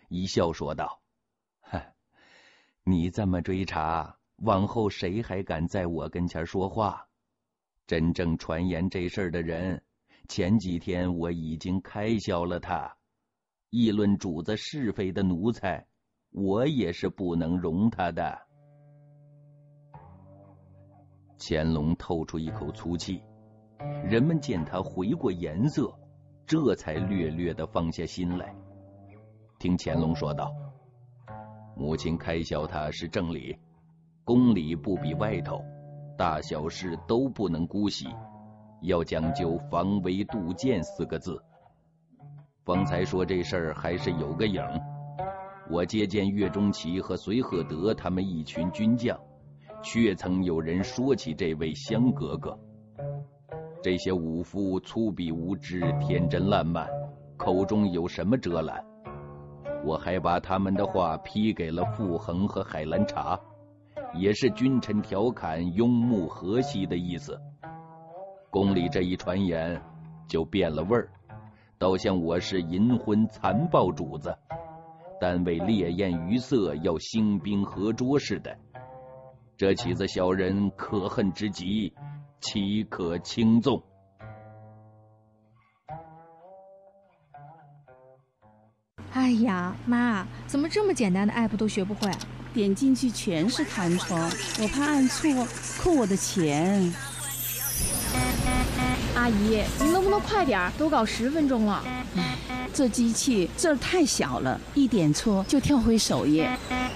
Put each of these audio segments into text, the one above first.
一笑说道：“你这么追查，往后谁还敢在我跟前说话？真正传言这事儿的人，前几天我已经开销了他。议论主子是非的奴才，我也是不能容他的。”乾隆透出一口粗气，人们见他回过颜色，这才略略地放下心来。听乾隆说道：“母亲开销他是正理，宫里不比外头，大小事都不能姑息，要讲究防微杜渐4个字。方才说这事儿还是有个影，我接见岳钟琪和隋赫德他们一群军将，确曾有人说起这位香格格。这些武夫粗鄙无知，天真烂漫，口中有什么遮拦？我还把他们的话批给了傅恒和海兰察，也是君臣调侃，拥睦和谐的意思。宫里这一传言就变了味儿，倒像我是淫昏残暴主子，单为烈焰余色要兴兵合捉似的。这起子小人可恨之极，岂可轻纵？ 哎呀，妈，怎么这么简单的 app 都学不会？ 点进去全是弹窗，我怕按错扣我的钱。 阿姨，您能不能快点？都搞10分钟了。 这机器字儿太小了，一点错就跳回首页。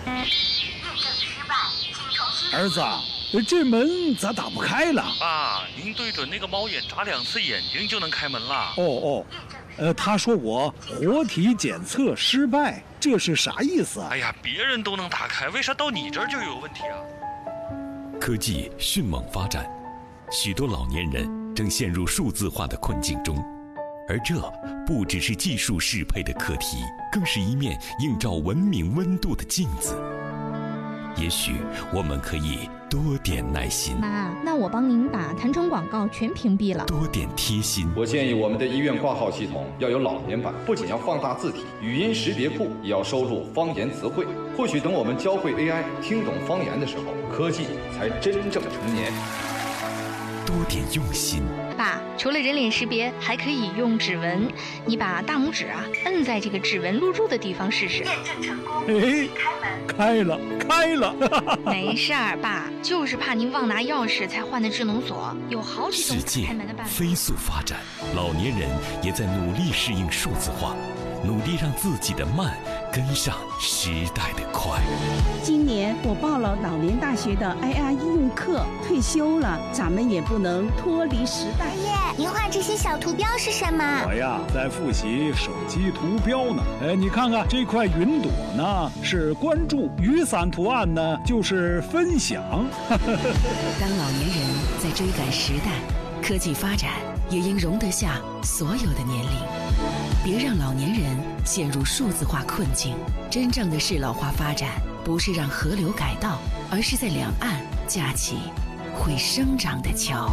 儿子，这门咋打不开了？ 爸，您对准那个猫眼眨2次眼睛就能开门了。 他说我活体检测失败，这是啥意思啊？ 哎呀，别人都能打开，为啥到你这儿就有问题啊？ 科技迅猛发展，许多老年人正陷入数字化的困境中，而这不只是技术适配的课题，更是一面映照文明温度的镜子。也许我们可以多点耐心。 妈，那我帮您把弹窗广告全屏蔽了。 多点贴心。 我建议我们的医院挂号系统要有老年版，不仅要放大字体，语音识别库也要收录方言词汇。或许等我们教会 AI 听懂方言的时候，科技才真正成年。 多点用心。 爸，除了人脸识别，还可以用指纹。你把大拇指摁在这个指纹录入的地方试试。 验证成功。开了。 没事儿，爸，就是怕您忘拿钥匙才换的智能锁，有好几种开门的办法。 世界飞速发展，老年人也在努力适应数字化，努力让自己的慢跟上时代的快。 今年我报了老年大学的 AI 应用课，退休了，咱们也不能脱离时代。 爷爷，您画这些小图标是什么？ 我呀，在复习手机图标呢。你看看这块云朵呢，是关注；雨伞图案呢，就是分享。 当老年人在追赶时代，科技发展也应容得下所有的年龄。别让老年人陷入数字化困境。真正的适老化发展，不是让河流改道，而是在两岸架起会生长的桥。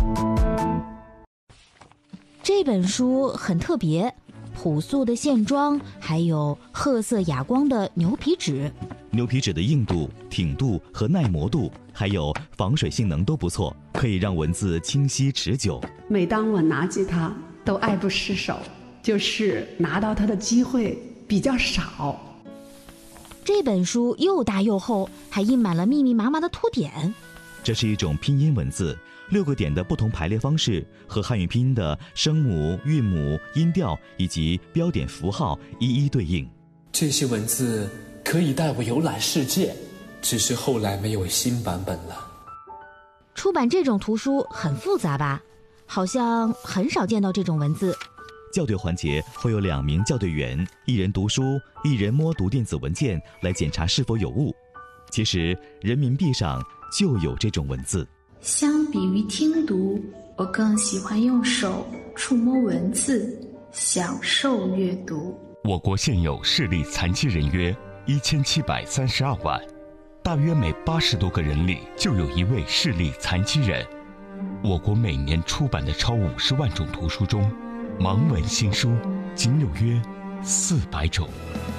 这本书很特别，朴素的线装，还有褐色哑光的牛皮纸。 牛皮纸的硬度、挺度和耐磨度，还有防水性能都不错，可以让文字清晰持久。 每当我拿起它，都爱不释手，就是拿到它的机会比较少。 这本书又大又厚，还印满了密密麻麻的图点。 这是一种拼音文字，6个点的不同排列方式和汉语拼音的声母、韵母、音调以及标点符号一一对应。 这些文字可以带我游览世界，只是后来没有新版本了。 出版这种图书很复杂吧？好像很少见到这种文字。 校对环节会有2名校对员，一人读书，一人摸读电子文件来检查是否有误。其实人民币上就有这种文字。 相比于听读，我更喜欢用手触摸文字，享受阅读。 我国现有视力残疾人约1732万，大约每80多个人里就有1位视力残疾人。我国每年出版的超50万种图书中，盲文新书仅有约400种。